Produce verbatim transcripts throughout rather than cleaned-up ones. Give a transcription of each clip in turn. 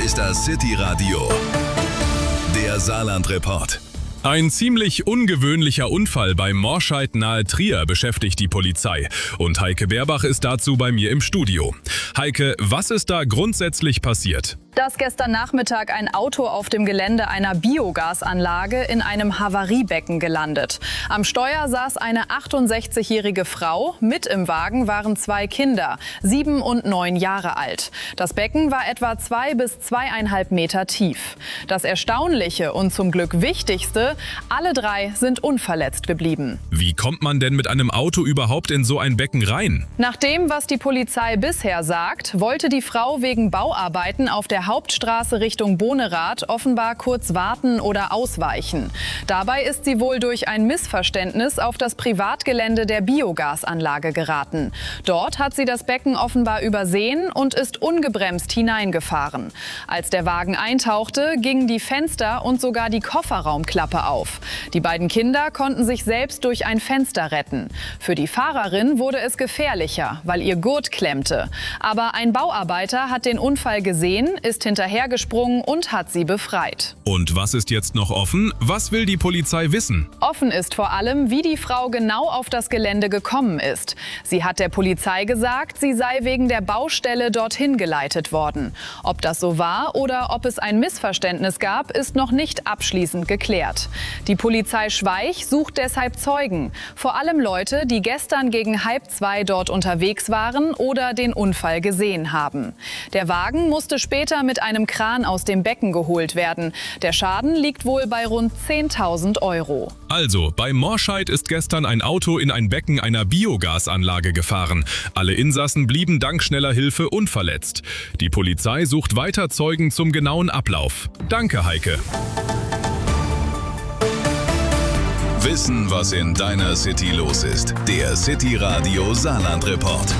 ist das City-Radio, der Saarland-Report. Ein ziemlich ungewöhnlicher Unfall bei Morscheid nahe Trier beschäftigt die Polizei. Und Heike Beerbach ist dazu bei mir im Studio. Heike, was ist da grundsätzlich passiert? Dass gestern Nachmittag ein Auto auf dem Gelände einer Biogasanlage in einem Havariebecken gelandet. Am Steuer saß eine achtundsechzigjährige Frau. Mit im Wagen waren zwei Kinder, sieben und neun Jahre alt. Das Becken war etwa zwei bis zweieinhalb Meter tief. Das Erstaunliche und zum Glück Wichtigste: alle drei sind unverletzt geblieben. Wie kommt man denn mit einem Auto überhaupt in so ein Becken rein? Nach dem, was die Polizei bisher sagt, wollte die Frau wegen Bauarbeiten auf der Hauptstraße Richtung Bonerath offenbar kurz warten oder ausweichen. Dabei ist sie wohl durch ein Missverständnis auf das Privatgelände der Biogasanlage geraten. Dort hat sie das Becken offenbar übersehen und ist ungebremst hineingefahren. Als der Wagen eintauchte, gingen die Fenster und sogar die Kofferraumklappe auf. Die beiden Kinder konnten sich selbst durch ein Fenster retten. Für die Fahrerin wurde es gefährlicher, weil ihr Gurt klemmte. Aber ein Bauarbeiter hat den Unfall gesehen, ist hinterhergesprungen und hat sie befreit. Und was ist jetzt noch offen? Was will die Polizei wissen? Offen ist vor allem, wie die Frau genau auf das Gelände gekommen ist. Sie hat der Polizei gesagt, sie sei wegen der Baustelle dorthin geleitet worden. Ob das so war oder ob es ein Missverständnis gab, ist noch nicht abschließend geklärt. Die Polizei Schweich sucht deshalb Zeugen. Vor allem Leute, die gestern gegen halb zwei dort unterwegs waren oder den Unfall gesehen haben. Der Wagen musste später mit einem Kran aus dem Becken geholt werden. Der Schaden liegt wohl bei rund zehntausend Euro. Also, bei Morscheid ist gestern ein Auto in ein Becken einer Biogasanlage gefahren. Alle Insassen blieben dank schneller Hilfe unverletzt. Die Polizei sucht weiter Zeugen zum genauen Ablauf. Danke, Heike. Wissen, was in deiner City los ist. Der City-Radio Saarland-Report.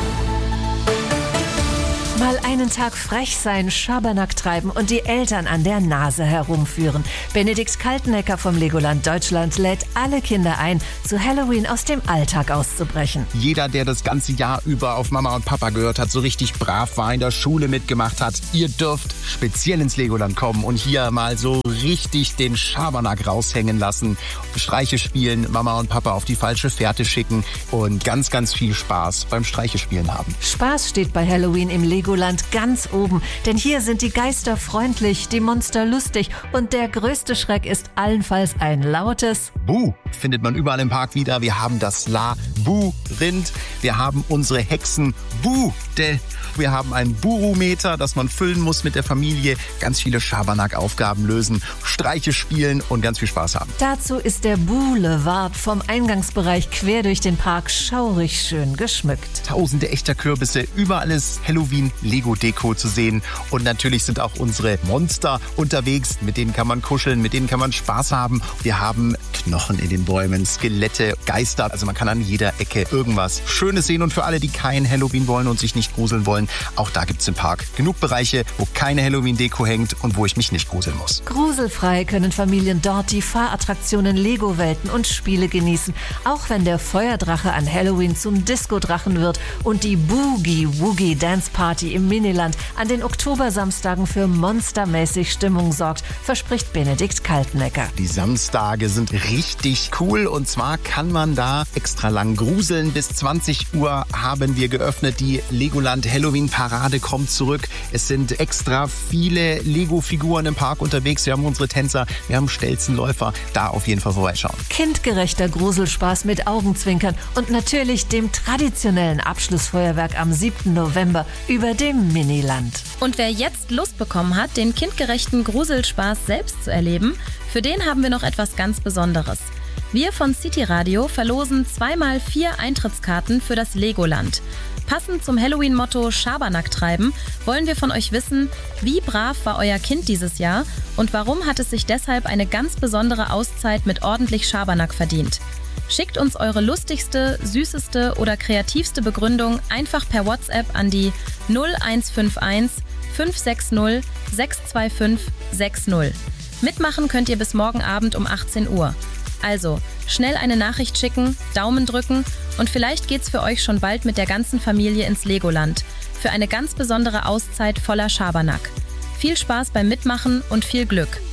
Mal einen Tag frech sein, Schabernack treiben und die Eltern an der Nase herumführen. Benedikt Kaltenecker vom Legoland Deutschland lädt alle Kinder ein, zu Halloween aus dem Alltag auszubrechen. Jeder, der das ganze Jahr über auf Mama und Papa gehört hat, so richtig brav war, in der Schule mitgemacht hat, ihr dürft speziell ins Legoland kommen und hier mal so richtig den Schabernack raushängen lassen. Streiche spielen, Mama und Papa auf die falsche Fährte schicken und ganz, ganz viel Spaß beim Streichespielen haben. Spaß steht bei Halloween im Legoland ganz oben, denn hier sind die Geister freundlich, die Monster lustig und der größte Schreck ist allenfalls ein lautes Buh findet man überall im Park wieder. Wir haben das La-Bu-Rind, wir haben unsere Hexen Bude, wir haben ein Burumeter, das man füllen muss mit der Familie, ganz viele Schabernack-Aufgaben lösen, Streiche spielen und ganz viel Spaß haben. Dazu ist der Boulevard vom Eingangsbereich quer durch den Park schaurig schön geschmückt. Tausende echter Kürbisse, überall ist Halloween-Lego-Deko zu sehen und natürlich sind auch unsere Monster unterwegs, mit denen kann man kuscheln, mit denen kann man Spaß haben. Wir haben Knochen in den Bäumen, Skelette, Geister, also man kann an jeder Ecke irgendwas Schönes sehen und für alle, die kein Halloween wollen und sich nicht gruseln wollen, auch da gibt's im Park genug Bereiche, wo keine Halloween-Deko hängt und wo ich mich nicht gruseln muss. Gruselfrei können Familien dort die Fahrattraktionen Lego-Welten und Spiele genießen, auch wenn der Feuerdrache an Halloween zum Disco-Drachen wird und die Boogie-Woogie-Dance-Party im Miniland an den Oktobersamstagen für monstermäßig Stimmung sorgt, verspricht Benedikt Kaltenecker. Die Samstage sind richtig cool und zwar kann man da extra lang gruseln. Bis zwanzig Uhr haben wir geöffnet. Die Legoland Halloween Parade kommt zurück. Es sind extra viele Lego-Figuren im Park unterwegs. Wir haben unsere Tänzer, wir haben Stelzenläufer. Da auf jeden Fall vorbeischauen. Kindgerechter Gruselspaß mit Augenzwinkern und natürlich dem traditionellen Abschlussfeuerwerk am siebten November über dem Miniland. Und wer jetzt Lust bekommen hat, den kindgerechten Gruselspaß selbst zu erleben, für den haben wir noch etwas ganz Besonderes. Wir von City Radio verlosen zweimal vier Eintrittskarten für das Legoland. Passend zum Halloween-Motto Schabernack treiben, wollen wir von euch wissen, wie brav war euer Kind dieses Jahr und warum hat es sich deshalb eine ganz besondere Auszeit mit ordentlich Schabernack verdient. Schickt uns eure lustigste, süßeste oder kreativste Begründung einfach per WhatsApp an die null eins fünf eins fünf sechs null sechs zwei fünf sechs null. Mitmachen könnt ihr bis morgen Abend um achtzehn Uhr. Also, schnell eine Nachricht schicken, Daumen drücken und vielleicht geht's für euch schon bald mit der ganzen Familie ins Legoland für eine ganz besondere Auszeit voller Schabernack. Viel Spaß beim Mitmachen und viel Glück.